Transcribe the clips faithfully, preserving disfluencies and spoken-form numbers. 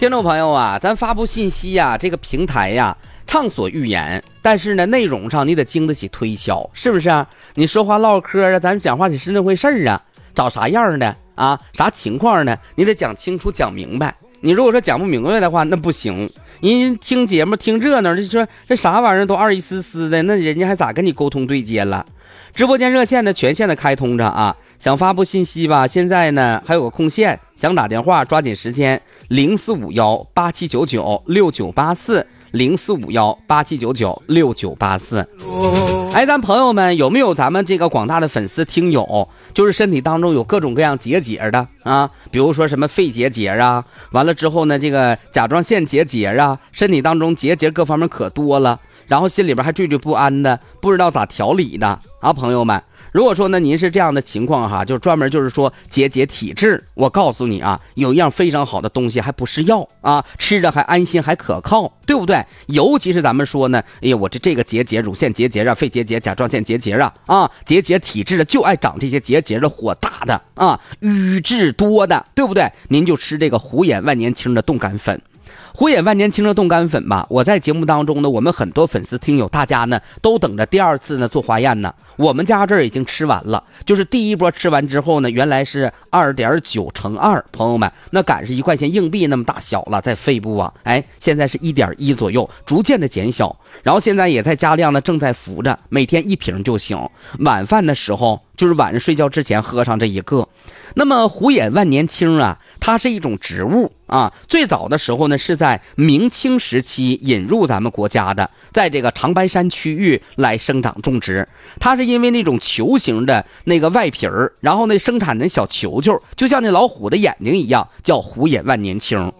听众朋友啊，咱发布信息呀、啊，这个平台呀、啊，畅所欲言，但是呢，内容上你得经得起推敲，是不是啊？你说话唠嗑啊，咱讲话得是那回事儿啊，找啥样的啊，啥情况呢？你得讲清楚、讲明白。你如果说讲不明白的话，那不行。人听节目听热闹，就说这啥玩意儿都二一丝丝的，那人家还咋跟你沟通对接了？直播间热线呢全线的开通着啊，想发布信息吧，现在呢还有个空线，想打电话抓紧时间，零四五幺八七九九六九八四，零四五幺八七九九六九八四。哎，咱朋友们有没有咱们这个广大的粉丝听友，就是身体当中有各种各样结节的啊，比如说什么肺结节啊，完了之后呢，这个甲状腺结节啊，身体当中结节各方面可多了，然后心里边还惴惴不安的，不知道咋调理的啊，朋友们。如果说呢您是这样的情况哈，就专门就是说结节体质，我告诉你啊，有一样非常好的东西，还不是药啊，吃着还安心还可靠，对不对？尤其是咱们说呢，哎呀，我这这个结节，乳腺结节啊，肺结节，甲状腺结节啊，啊，结节体质的就爱长这些结节的，火大的啊，瘀滞多的，对不对？您就吃这个虎眼万年青的冻干粉。虎眼万年青的冻干粉吧，我在节目当中呢，我们很多粉丝听友大家呢都等着第二次呢做化验呢。我们家这儿已经吃完了，就是第一波吃完之后呢，原来是 二点九乘二，朋友们，那赶是一块钱硬币那么大小了，在肺部啊，哎，现在是 一点一 左右，逐渐的减小，然后现在也在加量呢，正在服着，每天一瓶就行。晚饭的时候，就是晚上睡觉之前喝上这一个。那么虎眼万年青啊，它是一种植物啊，最早的时候呢是在明清时期引入咱们国家的，在这个长白山区域来生长种植。它是因为那种球形的那个外皮儿，然后呢生产的小球球，就像那老虎的眼睛一样，叫虎眼万年青。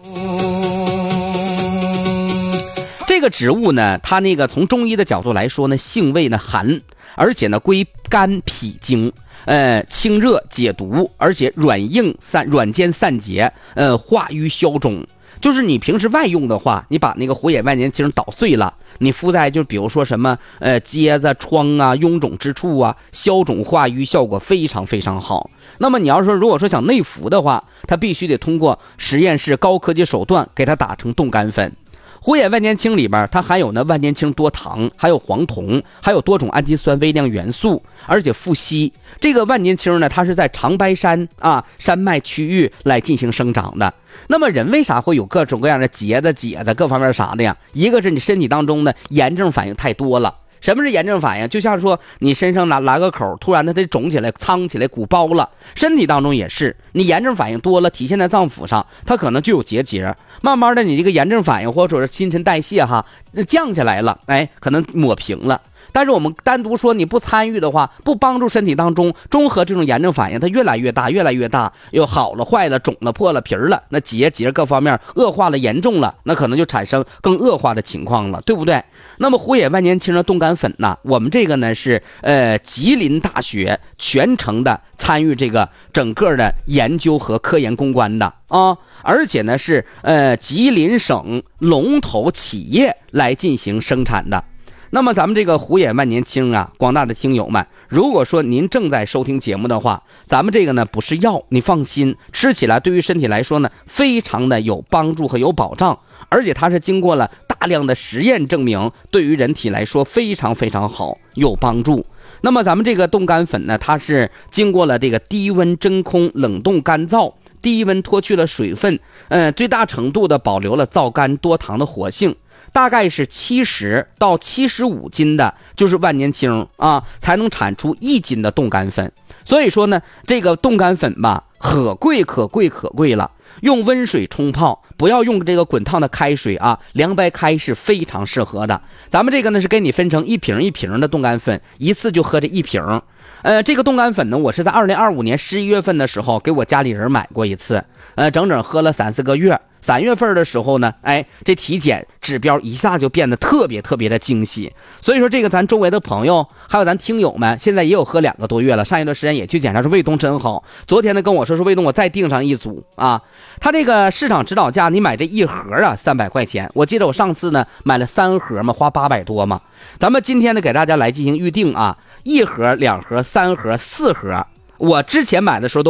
这个植物呢，它那个从中医的角度来说呢，性味呢寒，而且呢归肝脾经。呃，清热解毒，而且软硬散软坚散结，呃，化瘀消肿。就是你平时外用的话，你把那个虎眼万年青捣碎了，你敷在就比如说什么呃疖子、疮啊、臃肿之处啊，消肿化瘀效果非常非常好。那么你要说如果说想内服的话，它必须得通过实验室高科技手段给它打成冻干粉。虎眼万年青里边它含有呢万年青多糖，还有黄酮，还有多种氨基酸微量元素，而且富硒。这个万年青呢，它是在长白山啊山脉区域来进行生长的。那么人为啥会有各种各样的结子、结子各方面啥的呀？一个是你身体当中的炎症反应太多了。什么是炎症反应？就像说你身上拿拉个口，突然它得肿起来、苍起来、鼓包了。身体当中也是，你炎症反应多了，体现在脏腑上，它可能就有结节。慢慢的，你这个炎症反应或者是新陈代谢哈降下来了，哎，可能抹平了。但是我们单独说你不参与的话，不帮助身体当中中和这种炎症反应，它越来越大越来越大，又好了坏了肿了破了皮了，那结节各方面恶化了严重了，那可能就产生更恶化的情况了，对不对？那么虎眼万年青的冻干粉呢，我们这个呢是呃吉林大学全程的参与这个整个的研究和科研攻关的啊，而且呢是呃吉林省龙头企业来进行生产的。那么咱们这个虎眼万年青啊，广大的听友们，如果说您正在收听节目的话，咱们这个呢不是药，你放心，吃起来对于身体来说呢非常的有帮助和有保障，而且它是经过了大量的实验证明，对于人体来说非常非常好，有帮助。那么咱们这个冻干粉呢，它是经过了这个低温真空冷冻干燥，低温脱去了水分，呃，最大程度的保留了皂苷多糖的活性。大概是七十到七十五斤的，就是万年青啊，才能产出一斤的冻干粉。所以说呢，这个冻干粉吧，可贵可贵可贵了。用温水冲泡，不要用这个滚烫的开水啊，凉白开是非常适合的。咱们这个呢是给你分成一瓶一瓶的冻干粉，一次就喝这一瓶。呃，这个冻干粉呢，我是在二零二五年十一月份的时候给我家里人买过一次，呃，整整喝了三四个月。三月份的时候呢，哎，这体检指标一下就变得特别特别的惊喜。所以说这个咱周围的朋友还有咱听友们现在也有喝两个多月了，上一段时间也去检查，说胃动真好。昨天呢跟我说说胃动我再订上一组啊。他这个市场指导价，你买这一盒啊三百块钱，我记得我上次呢买了三盒嘛，花八百多嘛。咱们今天呢给大家来进行预定啊，一盒、两盒、三盒、四盒。我之前买的时候都